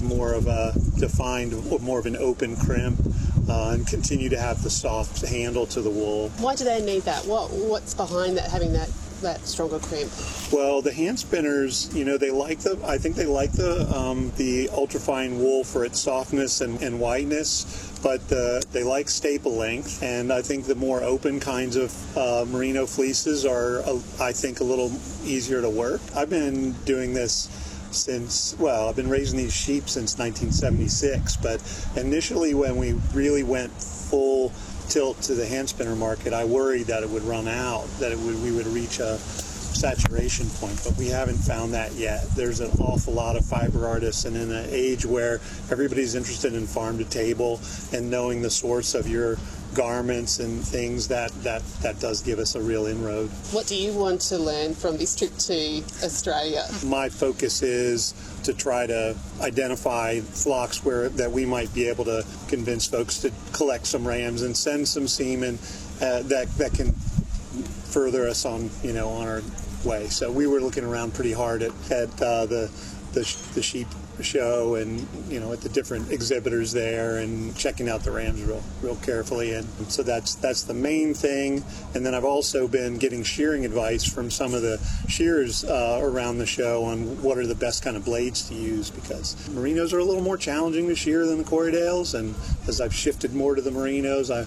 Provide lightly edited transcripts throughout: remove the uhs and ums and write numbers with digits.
more of a defined, more of an open crimp, and continue to have the soft handle to the wool. Why do they need that? What's behind that, having that stronger crimp? Well, the hand spinners, I think they like the ultrafine wool for its softness and whiteness, but they like staple length, and I think the more open kinds of merino fleeces are, I think, a little easier to work. I've been doing this I've been raising these sheep since 1976, but initially when we really went full tilt to the hand spinner market, I worried that it would run out, that we would reach a saturation point, but we haven't found that yet. There's an awful lot of fiber artists, and in an age where everybody's interested in farm to table and knowing the source of your garments and things, that does give us a real inroad. What do you want to learn from this trip to Australia? My focus is to try to identify flocks that we might be able to convince folks to collect some rams and send some semen that can further us on our way. So we were looking around pretty hard at the sheep show and at the different exhibitors there and checking out the rams real carefully, and so that's the main thing. And then I've also been getting shearing advice from some of the shearers around the show on what are the best kind of blades to use, because merinos are a little more challenging to shear than the Corriedales, and as I've shifted more to the merinos, I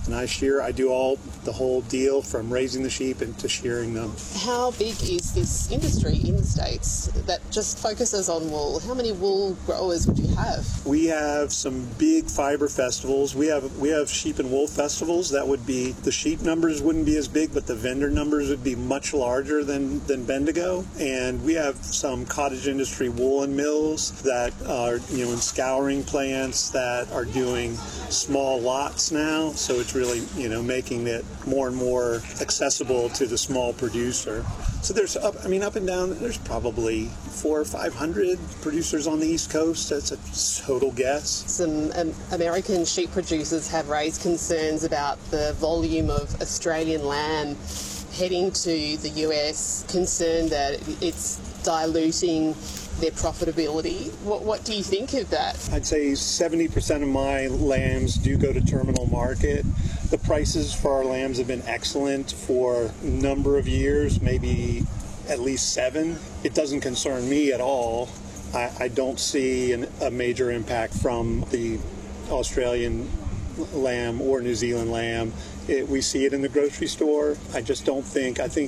do the whole deal from raising the sheep into shearing them. How big is this industry in the States that just focuses on wool? How many wool growers would you have? We have some big fiber festivals. We have sheep and wool festivals. That would be, the sheep numbers wouldn't be as big, but the vendor numbers would be much larger than Bendigo. And we have some cottage industry woolen mills that are, in scouring plants that are doing small lots now. So it's really, making it more and more accessible to the small producer. So there's up and down, there's probably 400 or 500 producers on the East Coast. That's a total guess. Some American sheep producers have raised concerns about the volume of Australian lamb heading to the US, concerned that it's diluting their profitability. What do you think of that? I'd say 70% of my lambs do go to terminal market. The prices for our lambs have been excellent for a number of years, maybe at least 7. It doesn't concern me at all. I don't see a major impact from the Australian lamb or New Zealand lamb. We see it in the grocery store. I think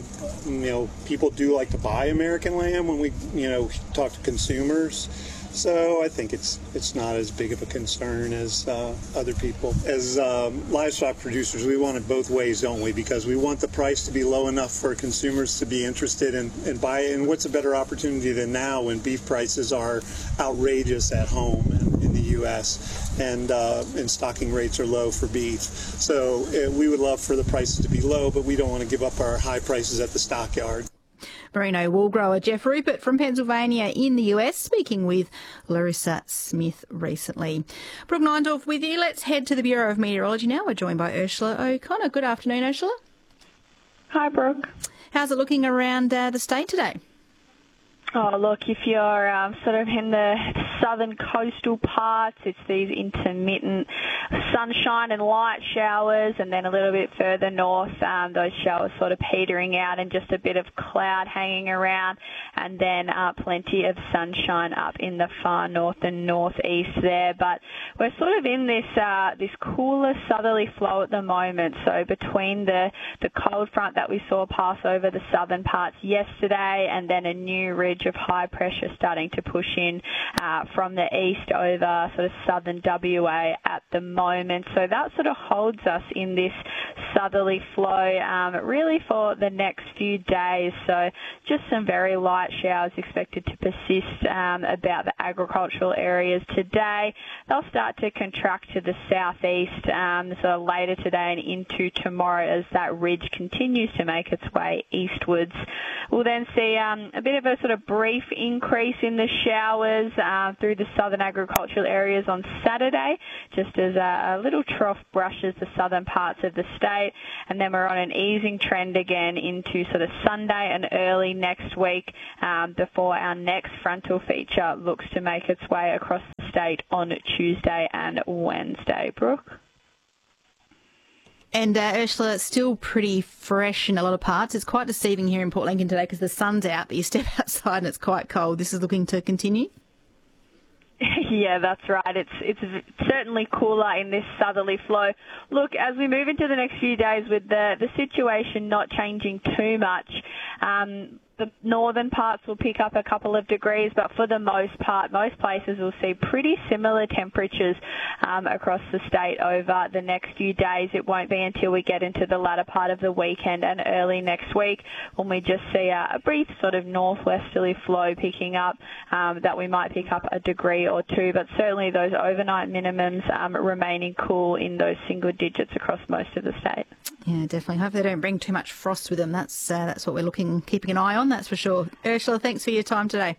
people do like to buy American lamb when we talk to consumers. So I think it's not as big of a concern as other people. As livestock producers, we want it both ways, don't we? Because we want the price to be low enough for consumers to be interested in buy it. And what's a better opportunity than now when beef prices are outrageous at home in the U.S. and stocking rates are low for beef. So we would love for the prices to be low, but we don't want to give up our high prices at the stockyard. Merino wool grower Jeff Rupert from Pennsylvania in the US, speaking with Larissa Smith recently. Brooke Neindorf with you. Let's head to the Bureau of Meteorology now. We're joined by Ursula O'Connor. Good afternoon, Ursula. Hi, Brooke. How's it looking around the state today? Oh, look, if you're sort of in the southern coastal parts, it's these intermittent sunshine and light showers, and then a little bit further north, those showers sort of petering out and just a bit of cloud hanging around, and then plenty of sunshine up in the far north and northeast there. But we're sort of in this cooler southerly flow at the moment, so between the cold front that we saw pass over the southern parts yesterday, and then a new ridge of high pressure starting to push in from the east over sort of southern WA at the moment. So that sort of holds us in this southerly flow really for the next few days. So just some very light showers expected to persist about the agricultural areas today. They'll start to contract to the southeast sort of later today and into tomorrow as that ridge continues to make its way eastwards. We'll then see a bit of a sort of brief increase in the showers through the southern agricultural areas on Saturday, just as a little trough brushes the southern parts of the state, and then we're on an easing trend again into sort of Sunday and early next week before our next frontal feature looks to make its way across the state on Tuesday and Wednesday. Brooke? And Ursula, it's still pretty fresh in a lot of parts. It's quite deceiving here in Port Lincoln today because the sun's out, but you step outside and it's quite cold. This is looking to continue? Yeah, that's right. It's certainly cooler in this southerly flow. Look, as we move into the next few days with the situation not changing too much, the northern parts will pick up a couple of degrees, but for the most part, most places will see pretty similar temperatures across the state over the next few days. It won't be until we get into the latter part of the weekend and early next week when we just see a brief sort of northwesterly flow picking up that we might pick up a degree or two, but certainly those overnight minimums remaining cool in those single digits across most of the state. Yeah, definitely. Hope they don't bring too much frost with them. That's what we're keeping an eye on, that's for sure. Ursula, thanks for your time today.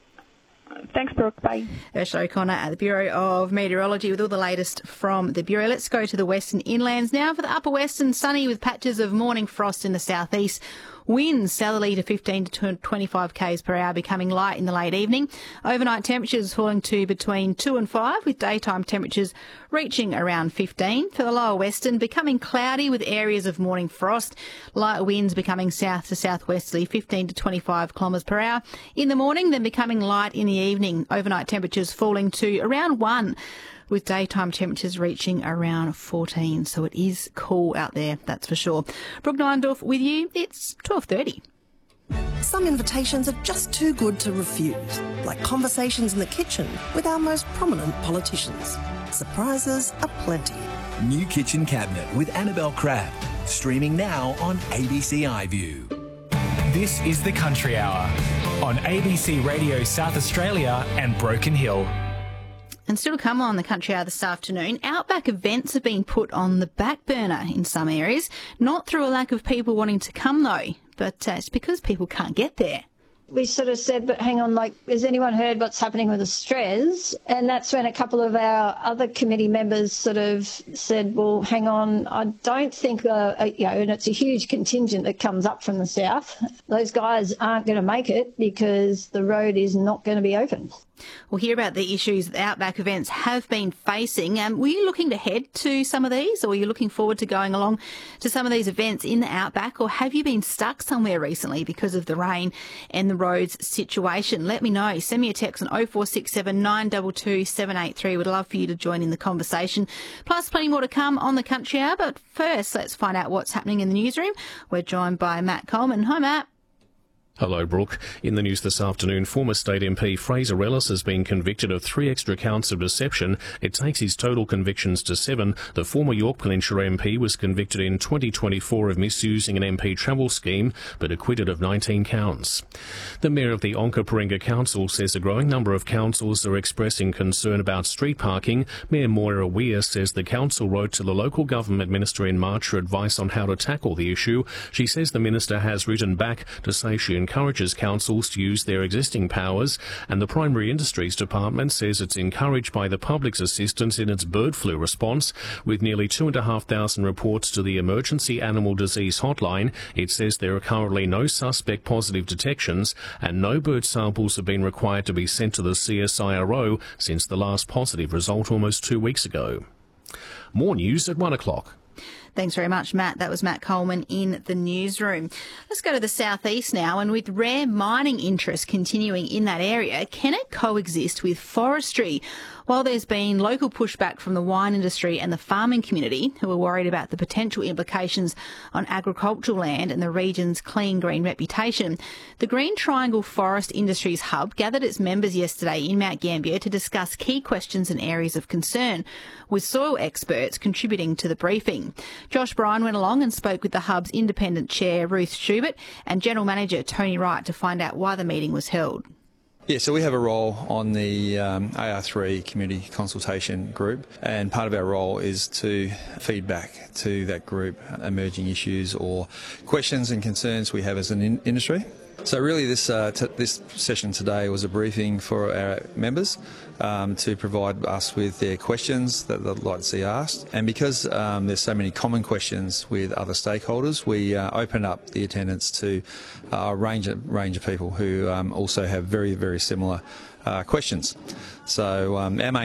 Thanks, Brooke. Bye. Ursula O'Connor at the Bureau of Meteorology with all the latest from the Bureau. Let's go to the Western Inlands now. For the Upper Western, sunny with patches of morning frost in the southeast. Winds southerly to 15 to 25 k's per hour, becoming light in the late evening. Overnight temperatures falling to between 2 and 5, with daytime temperatures reaching around 15. For the lower western, becoming cloudy with areas of morning frost. Light winds becoming south to southwesterly, 15 to 25 kilometres per hour in the morning, then becoming light in the evening. Overnight temperatures falling to around 1, with daytime temperatures reaching around 14. So it is cool out there, that's for sure. Brooke Nindorf with you. It's 12:30. Some invitations are just too good to refuse, like conversations in the kitchen with our most prominent politicians. Surprises aplenty. New Kitchen Cabinet with Annabelle Crabb, streaming now on ABC iView. This is the Country Hour on ABC Radio South Australia and Broken Hill. And still to come on the Country Hour this afternoon, outback events have been put on the back burner in some areas, not through a lack of people wanting to come though, but it's because people can't get there. We sort of said, but hang on, like, has anyone heard what's happening with Australians? And that's when a couple of our other committee members sort of said, well, hang on, I don't think, and it's a huge contingent that comes up from the south. Those guys aren't going to make it because the road is not going to be open. We'll hear about the issues that outback events have been facing. Were you looking to head to some of these, or were you looking forward to going along to some of these events in the outback, or have you been stuck somewhere recently because of the rain and the roads situation? Let me know. Send me a text on 0467 922 783. Would love for you to join in the conversation. Plus, plenty more to come on the Country Hour. But first, let's find out what's happening in the newsroom. We're joined by Matt Coleman. Hi, Matt. Hello, Brooke. In the news this afternoon, former State MP Fraser Ellis has been convicted of 3 extra counts of deception. It takes his total convictions to 7. The former York Peninsula MP was convicted in 2024 of misusing an MP travel scheme, but acquitted of 19 counts. The Mayor of the Onkaparinga Council says a growing number of councils are expressing concern about street parking. Mayor Moira Weir says the council wrote to the local government minister in March for advice on how to tackle the issue. She says the minister has written back to say she encourages councils to use their existing powers, and the Primary Industries Department says it's encouraged by the public's assistance in its bird flu response. With nearly 2,500 reports to the Emergency Animal Disease Hotline, it says there are currently no suspect positive detections and no bird samples have been required to be sent to the CSIRO since the last positive result almost 2 weeks ago. More news at 1 o'clock. Thanks very much, Matt. That was Matt Coleman in the newsroom. Let's go to the southeast now, and with rare mining interest continuing in that area, can it coexist with forestry? While there's been local pushback from the wine industry and the farming community, who are worried about the potential implications on agricultural land and the region's clean green reputation, the Green Triangle Forest Industries Hub gathered its members yesterday in Mount Gambier to discuss key questions and areas of concern, with soil experts contributing to the briefing. Josh Bryan went along and spoke with the Hub's independent chair, Ruth Schubert, and General Manager Tony Wright to find out why the meeting was held. Yeah, so we have a role on the AR3 community consultation group, and part of our role is to feed back to that group emerging issues or questions and concerns we have as an industry. So really this session today was a briefing for our members to provide us with their questions that they'd like to see asked. And because there's so many common questions with other stakeholders, we open up the attendance to a range of people who also have very, very similar questions. So our main